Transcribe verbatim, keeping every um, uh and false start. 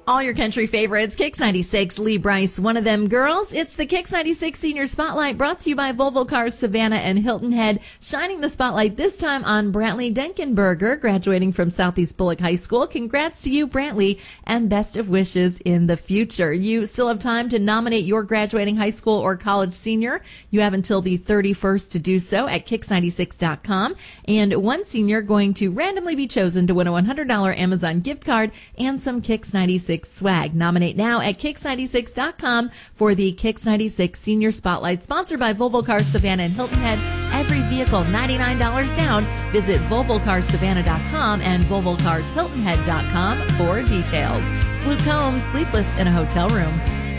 All your country favorites, Kicks ninety-six, Lee Brice, one of them girls. It's the Kicks ninety-six Senior Spotlight brought to you by Volvo Cars Savannah and Hilton Head, shining the spotlight this time on Brantley Denkenberger, graduating from Southeast Bullock High School. Congrats to you, Brantley, and best of wishes in the future. You still have time to nominate your graduating high school or college senior. You have until the thirty-first to do so at kicks ninety-six dot com. And one senior going to randomly be chosen to win a one hundred dollars Amazon gift card and some Kicks ninety-six swag. Nominate now at kicks ninety-six dot com for the Kicks ninety-six Senior Spotlight, sponsored by Volvo Cars Savannah and Hilton Head. Every vehicle ninety-nine dollars down. Visit volvo cars savannah dot com and volvo cars hilton head dot com for details. It's Luke Combs, Sleepless in a Hotel Room.